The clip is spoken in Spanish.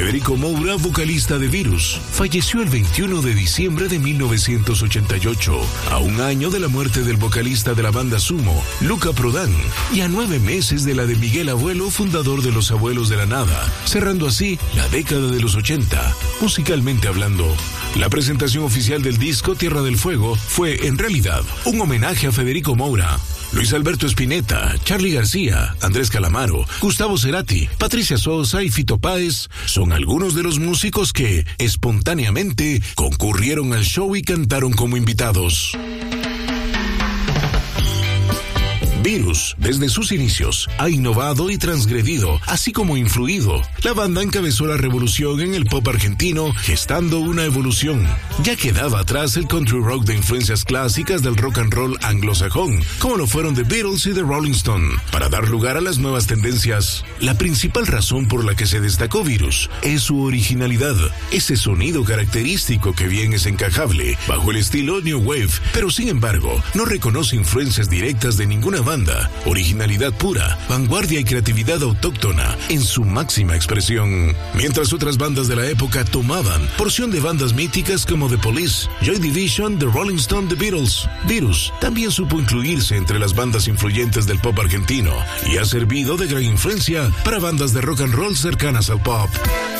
Federico Moura, vocalista de Virus, falleció el 21 de diciembre de 1988, a un año de la muerte del vocalista de la banda Sumo, Luca Prodan, y a 9 meses de la de Miguel Abuelo, fundador de Los Abuelos de la Nada, cerrando así la década de los 80, musicalmente hablando. La presentación oficial del disco Tierra del Fuego fue, en realidad, un homenaje a Federico Moura. Luis Alberto Spinetta, Charly García, Andrés Calamaro, Gustavo Cerati, Patricia Sosa y Fito Páez son algunos de los músicos que, espontáneamente, concurrieron al show y cantaron como invitados. Virus, desde sus inicios, ha innovado y transgredido, así como influido. La banda encabezó la revolución en el pop argentino, gestando una evolución. Ya quedaba atrás el country rock de influencias clásicas del rock and roll anglosajón, como lo fueron The Beatles y The Rolling Stone, para dar lugar a las nuevas tendencias. La principal razón por la que se destacó Virus es su originalidad, ese sonido característico que bien es encajable bajo el estilo New Wave, pero sin embargo no reconoce influencias directas de ninguna banda. Originalidad pura, vanguardia y creatividad autóctona en su máxima expresión. Mientras otras bandas de la época tomaban porción de bandas míticas como The Police, Joy Division, The Rolling Stone, The Beatles, Virus también supo incluirse entre las bandas influyentes del pop argentino y ha servido de gran influencia para bandas de rock and roll cercanas al pop.